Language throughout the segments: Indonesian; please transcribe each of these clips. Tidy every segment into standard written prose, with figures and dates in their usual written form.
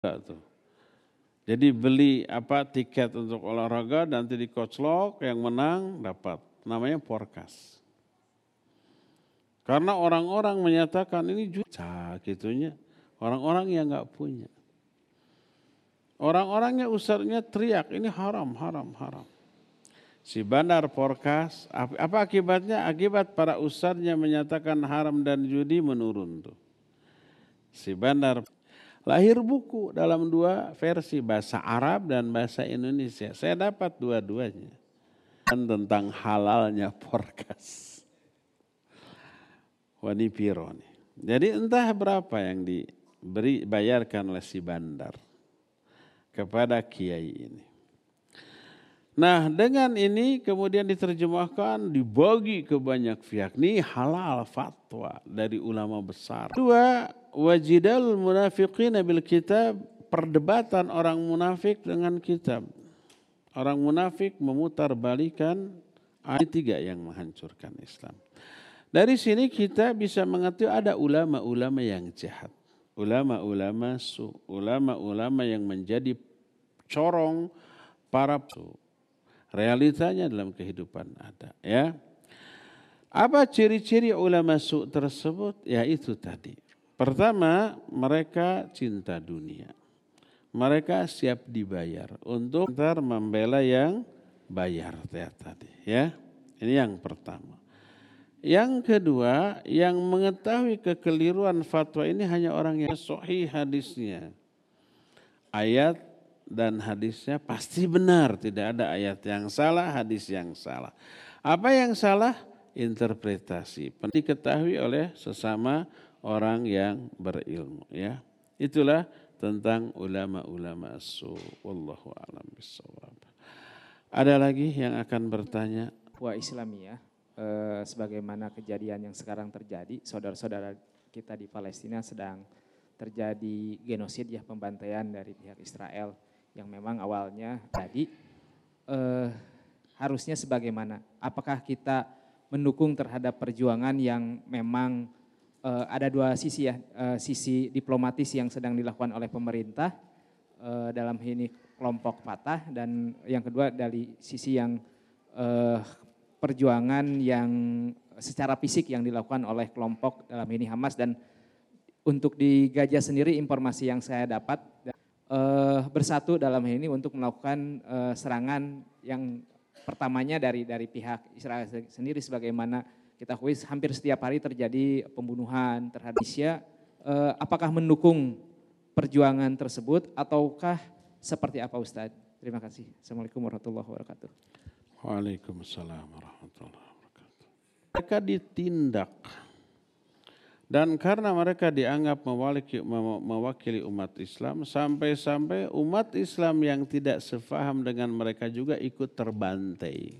tuh. Jadi beli tiket untuk olahraga nanti dikoclok, yang menang dapat. Namanya forecast. Karena orang-orang menyatakan ini juta gitunya. Orang-orang yang nggak punya. Orang-orangnya usahanya teriak ini haram, haram, haram. Si bandar forecast, apa akibatnya? Akibat para ustadznya menyatakan haram dan judi menurun tuh. Si bandar lahir buku dalam 2 versi, bahasa Arab dan bahasa Indonesia. Saya dapat dua-duanya. Dan tentang halalnya forecast. Wanipiro nih. Jadi entah berapa yang bayarkan oleh si bandar kepada kiai ini. Nah dengan ini kemudian diterjemahkan, dibagi ke banyak pihak. Ini halal fatwa dari ulama besar. 2, wajidal munafiqin bil kitab, perdebatan orang munafik dengan kitab. Orang munafik memutarbalikan ayat 3 yang menghancurkan Islam. Dari sini kita bisa mengerti ada ulama-ulama yang jahat. Ulama-ulama ulama-ulama yang menjadi corong para realitanya dalam kehidupan ada, ya. Apa ciri-ciri ulama su tersebut? Ya itu tadi. Pertama, mereka cinta dunia. Mereka siap dibayar untuk ntar membela yang bayar tadi, ya. Ini yang pertama. Yang kedua, yang mengetahui kekeliruan fatwa ini hanya orang yang sahih hadisnya. Ayat dan hadisnya pasti benar, tidak ada ayat yang salah, hadis yang salah. Apa yang salah? Interpretasi. Diketahui oleh sesama orang yang berilmu, ya. Itulah tentang ulama-ulama su. Wallahu a'lam bishawab. Ada lagi yang akan bertanya? Islamiyah, sebagaimana kejadian yang sekarang terjadi, saudara-saudara kita di Palestina sedang terjadi genosid, ya, pembantaian dari pihak Israel. Yang memang awalnya tadi harusnya sebagaimana? Apakah kita mendukung terhadap perjuangan yang memang ada 2 sisi, ya, sisi diplomatis yang sedang dilakukan oleh pemerintah dalam ini kelompok Fatah, dan yang kedua dari sisi yang perjuangan yang secara fisik yang dilakukan oleh kelompok dalam ini Hamas. Dan untuk di Gaza sendiri informasi yang saya dapat bersatu dalam hal ini untuk melakukan serangan yang pertamanya dari pihak Israel sendiri. Sebagaimana kita ketahui hampir setiap hari terjadi pembunuhan terhadap Indonesia. Apakah mendukung perjuangan tersebut ataukah seperti apa, Ustadz? Terima kasih. Assalamualaikum warahmatullahi wabarakatuh. Waalaikumsalam warahmatullahi wabarakatuh. Mereka ditindak. Dan karena mereka dianggap mewakili umat Islam, sampai-sampai umat Islam yang tidak sefaham dengan mereka juga ikut terbantai.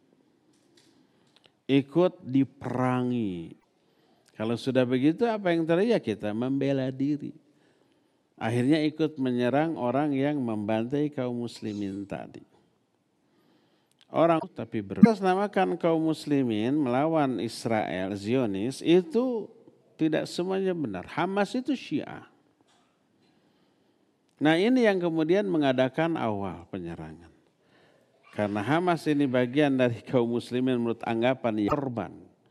Ikut diperangi. Kalau sudah begitu apa yang terjadi? Kita membela diri. Akhirnya ikut menyerang orang yang membantai kaum muslimin tadi. Orang tapi beratasnamakan kaum muslimin melawan Israel, Zionis, itu tidak semuanya benar. Hamas itu Syiah. Nah ini yang kemudian mengadakan awal penyerangan. Karena Hamas ini bagian dari kaum muslimin menurut anggapan korban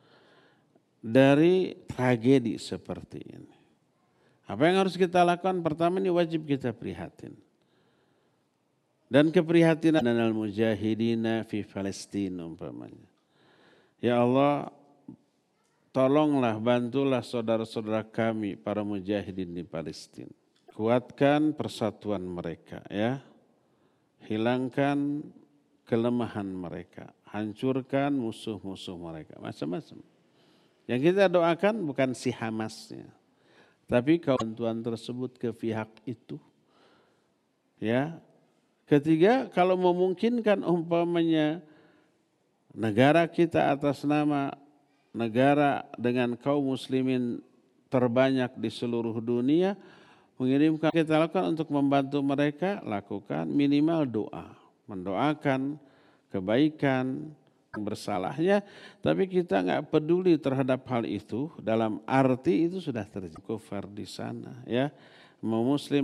dari tragedi seperti ini. Apa yang harus kita lakukan? Pertama ini wajib kita prihatin. Dan keprihatinan al-mujahidina fi Palestina umpamanya. Ya Allah, tolonglah, bantulah saudara-saudara kami para mujahidin di Palestina. Kuatkan persatuan mereka, ya. Hilangkan kelemahan mereka, hancurkan musuh-musuh mereka, macam-macam. Yang kita doakan bukan si Hamasnya, tapi bantuan tersebut ke pihak itu. Ya. Ketiga, kalau memungkinkan umpamanya negara kita atas nama negara dengan kaum muslimin terbanyak di seluruh dunia, mengirimkan kita lakukan untuk membantu mereka, lakukan minimal doa. Mendoakan kebaikan bersalahnya, tapi kita nggak peduli terhadap hal itu, dalam arti itu sudah terjadi kufar di sana, ya. Muslim